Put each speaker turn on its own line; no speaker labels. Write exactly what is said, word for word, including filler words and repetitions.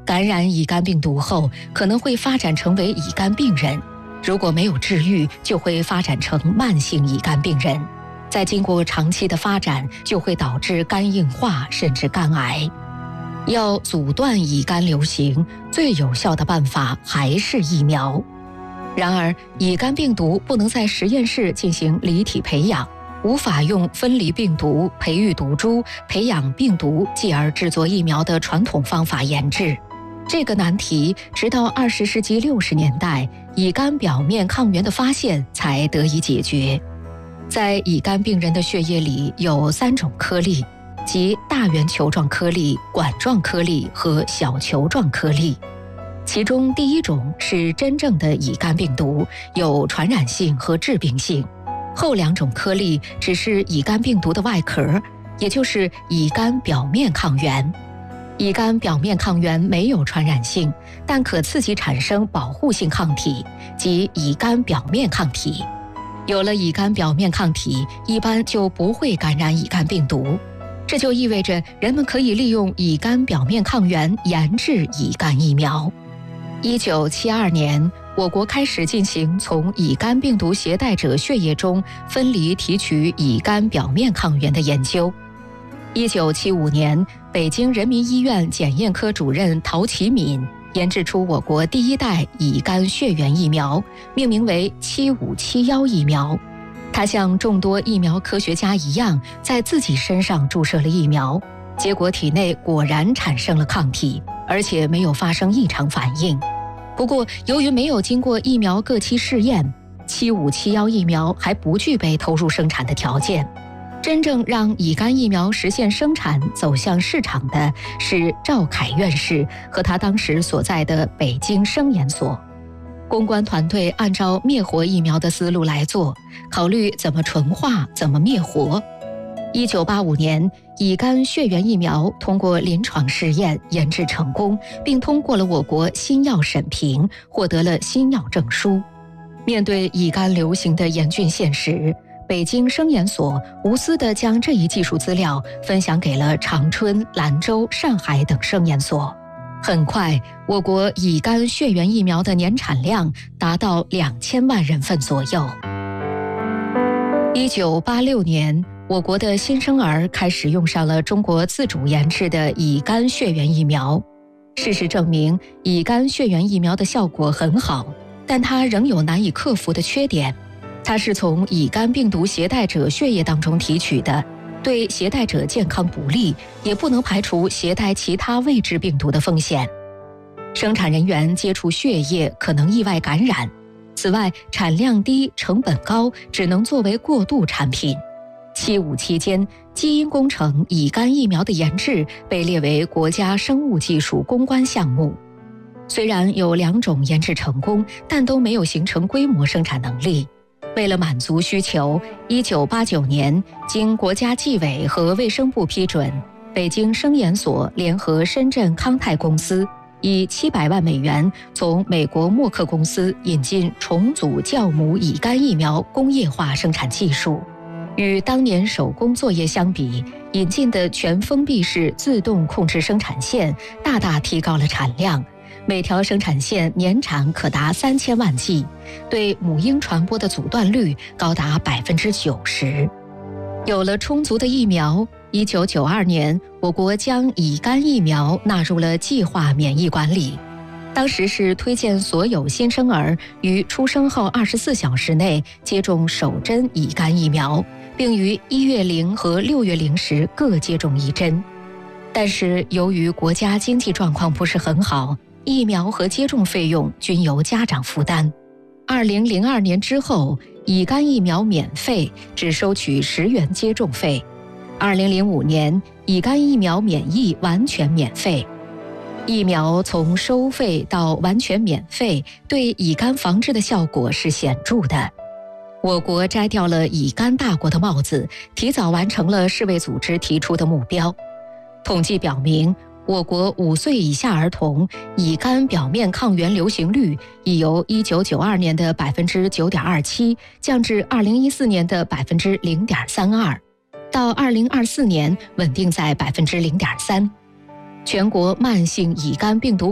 感染乙肝病毒后可能会发展成为乙肝病人，如果没有治愈，就会发展成慢性乙肝病人。再经过长期的发展，就会导致肝硬化甚至肝癌。要阻断乙肝流行，最有效的办法还是疫苗。然而，乙肝病毒不能在实验室进行离体培养，无法用分离病毒、培育毒株、培养病毒，继而制作疫苗的传统方法研制。这个难题直到二十世纪六十年代，乙肝表面抗原的发现才得以解决。在乙肝病人的血液里有三种颗粒，即大圆球状颗粒、管状颗粒和小球状颗粒。其中第一种是真正的乙肝病毒，有传染性和致病性。后两种颗粒只是乙肝病毒的外壳，也就是乙肝表面抗原。乙肝表面抗原没有传染性，但可刺激产生保护性抗体，即乙肝表面抗体。有了乙肝表面抗体，一般就不会感染乙肝病毒。这就意味着人们可以利用乙肝表面抗原研制乙肝疫苗。一九七二年，我国开始进行从乙肝病毒携带者血液中分离提取乙肝表面抗原的研究。一九七五年，北京人民医院检验科主任陶其敏研制出我国第一代乙肝血源疫苗，命名为七五七一疫苗。他像众多疫苗科学家一样，在自己身上注射了疫苗，结果体内果然产生了抗体，而且没有发生异常反应。不过，由于没有经过疫苗各期试验，七五七一疫苗还不具备投入生产的条件。真正让乙肝疫苗实现生产走向市场的是赵凯院士和他当时所在的北京生研所。公关团队按照灭活疫苗的思路来做，考虑怎么纯化，怎么灭活。一九八五年，乙肝血源疫苗通过临床试验研制成功，并通过了我国新药审评，获得了新药证书。面对乙肝流行的严峻现实，北京生研所无私地将这一技术资料分享给了长春、兰州、上海等生研所。很快，我国乙肝血源疫苗的年产量达到两千万人份左右。一九八六年，我国的新生儿开始用上了中国自主研制的乙肝血源疫苗。事实证明，乙肝血源疫苗的效果很好，但它仍有难以克服的缺点。它是从乙肝病毒携带者血液当中提取的，对携带者健康不利，也不能排除携带其他未知病毒的风险。生产人员接触血液可能意外感染。此外，产量低、成本高，只能作为过渡产品。七五期间，基因工程乙肝疫苗的研制被列为国家生物技术攻关项目。虽然有两种研制成功，但都没有形成规模生产能力。为了满足需求，一九八九年，经国家纪委和卫生部批准，北京生研所联合深圳康泰公司，以七百万美元从美国默克公司引进重组酵母乙肝疫苗工业化生产技术。与当年手工作业相比，引进的全封闭式自动控制生产线大大提高了产量。每条生产线年产可达三千万剂，对母婴传播的阻断率高达百分之九十。有了充足的疫苗，一九九二年，我国将乙肝疫苗纳入了计划免疫管理。当时是推荐所有新生儿于出生后二十四小时内接种首针乙肝疫苗，并于一月零和六月零时各接种一针。但是由于国家经济状况不是很好，疫苗和接种费用均由家长负担。二零零二年之后，乙肝疫苗免费，只收取十元接种费。二零零五年，乙肝疫苗免疫完全免费。疫苗从收费到完全免费，对乙肝防治的效果是显著的。我国摘掉了乙肝大国的帽子，提早完成了世卫组织提出的目标。统计表明，我国五岁以下儿童乙肝表面抗原流行率已由一九九二年的百分之九点二七降至二零一四年的百分之零点三二，到二零二四年稳定在百分之零点三。全国慢性乙肝病毒